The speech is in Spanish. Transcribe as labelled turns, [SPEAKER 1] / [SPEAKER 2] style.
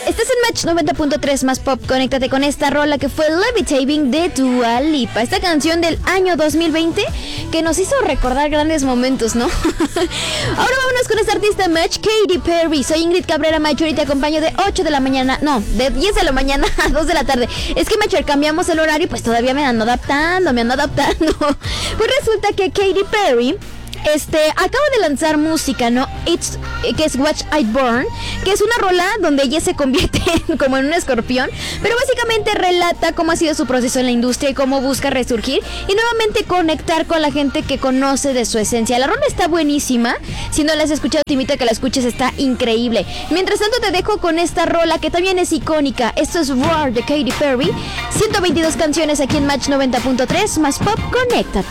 [SPEAKER 1] Estás en Match 90.3 más pop. Conéctate con esta rola que fue Levitating de Dua Lipa. Esta canción del año 2020 que nos hizo recordar grandes momentos, ¿no? Ahora vámonos con esta artista Match, Katy Perry. Soy Ingrid Cabrera Macho y te acompaño de 8 de la mañana, no, de 10 de la mañana a 2 de la tarde. Es que Macho, cambiamos el horario y pues todavía me ando adaptando. Pues resulta que Katy Perry acaba de lanzar música, ¿no? Que es Watch I Burn, que es una rola donde ella se convierte como en un escorpión, pero básicamente relata cómo ha sido su proceso en la industria y cómo busca resurgir y nuevamente conectar con la gente que conoce de su esencia. La rola está buenísima, si no la has escuchado te invito a que la escuches, está increíble. Mientras tanto te dejo con esta rola que también es icónica. Esto es Roar de Katy Perry. 122 canciones aquí en Match 90.3 más pop, conéctate.